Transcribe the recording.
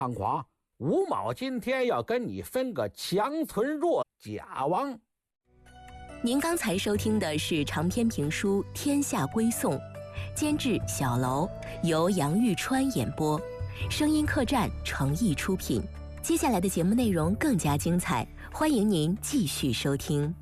张狂，吴某今天要跟你分个强存弱甲王。 您刚才收听的是长篇评书《天下归宋》，监制小楼，由杨玉川演播，声音客栈诚意出品。接下来的节目内容更加精彩，欢迎您继续收听。